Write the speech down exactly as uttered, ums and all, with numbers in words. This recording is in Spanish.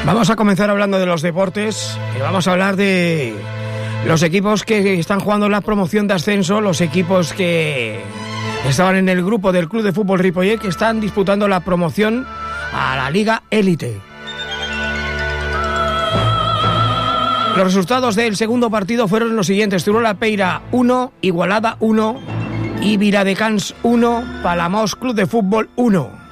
Vamos a comenzar hablando de los deportes y vamos a hablar de los equipos que están jugando la promoción de ascenso, los equipos que estaban en el grupo del Club de Fútbol Ripollet, que están disputando la promoción a la Liga Élite. Los resultados del segundo partido fueron los siguientes: Turola Peira uno, Igualada uno y Viladecans uno, Palamós Club de Fútbol uno.